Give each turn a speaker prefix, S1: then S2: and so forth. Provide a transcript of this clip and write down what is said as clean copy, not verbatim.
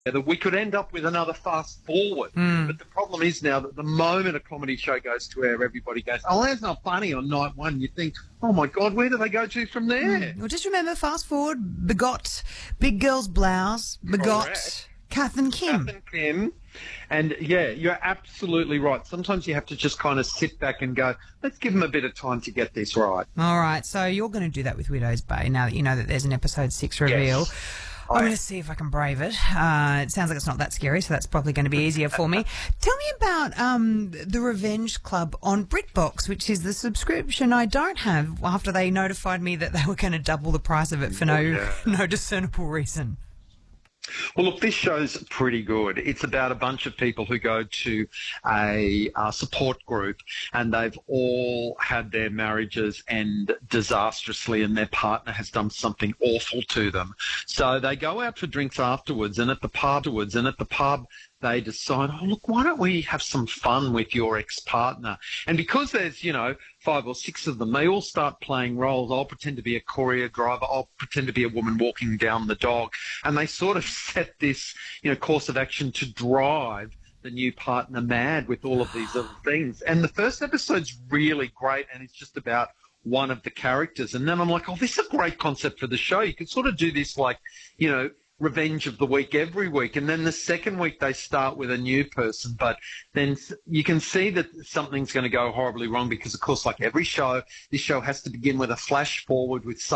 S1: that we could end up with another Fast Forward. But the problem is now that the moment a comedy show goes to air, everybody goes, oh, that's not funny on night one. You think, oh, my God, where do they go to from there?
S2: Well, just remember, Fast Forward begot Big Girl's Blouse, begot
S1: Correct.
S2: Kath and Kim.
S1: Kath and Kim. And, yeah, you're absolutely right. Sometimes you have to just kind of sit back and go, let's give them a bit of time to get this right.
S2: All right, so you're going to do that with Widow's Bay now that you know that there's an episode 6 reveal.
S1: Yes.
S2: I'm going to see if I can brave it. It sounds like it's not that scary, so that's probably going to be easier for me. Tell me about the Revenge Club on BritBox, which is the subscription I don't have after they notified me that they were going to double the price of it for no discernible reason.
S1: Well, look, this show's pretty good. It's about a bunch of people who go to a support group, and they've all had their marriages end disastrously, and their partner has done something awful to them. So they go out for drinks afterwards, and at the pub they decide, oh, look, why don't we have some fun with your ex-partner? And because there's, 5 or 6 of them, they all start playing roles. I'll pretend to be a courier driver. I'll pretend to be a woman walking down the dog. And they sort of set this, course of action to drive the new partner mad with all of these other things. And the first episode's really great, and it's just about one of the characters. And then I'm like, oh, this is a great concept for the show. You could sort of do this like, Revenge of the Week every week, and then the second week they start with a new person, but then you can see that something's going to go horribly wrong because, of course, like every show, this show has to begin with a flash forward with